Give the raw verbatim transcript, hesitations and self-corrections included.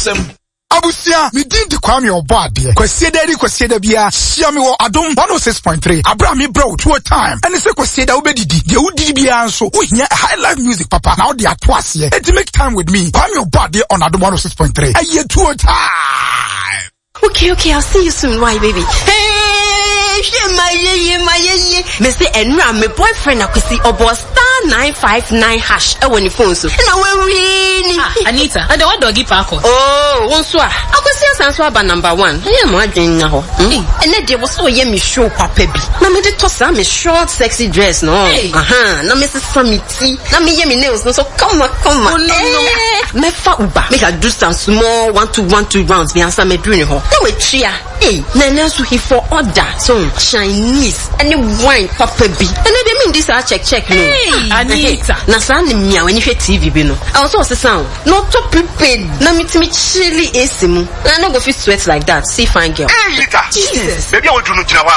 Awesome. Abusia, me din di Kwame Obade. Kwesieda ri kwesieda bia, sia me wo Adom one oh six point three. Abra me bro two time. And say kwesieda ubedidi. De udidi bia nso. We hear high life music papa. Now they are twice here. And to make time with me, Kwame Obade on Adom one oh six point three. A year two time. Okay, okay, I'll see you soon. Why, baby? Hey, my ye, my ye. Me say enra my boyfriend akwisi obo star nine five nine hash e woni phone so. Na we win. Ah, Anita, and the what doggy park. Oh, wonso a. Akwisi asanso aba number one. E mo adwen na ho. Ene de wo so ye me show papa bi. Na me de tosa me short sexy dress no. Aha, na me sesa me ti. Na me ye me nails no so come on, come on. Oh, no, no. Me fa uba. Make I do some small one two one two rounds bi answer me do ni ho. Na we chia. Hey, na na so he for order. So Chinese any wine papa bi. And I mean this I check check no. Hey, Anita. Na sa ni mia when you hear T V bi no. I also say sound. Not to prepared. Na me timi chili esimu. Na no go fit sweat like that. See fine girl. Hey, Lita. Jesus. Baby I will do no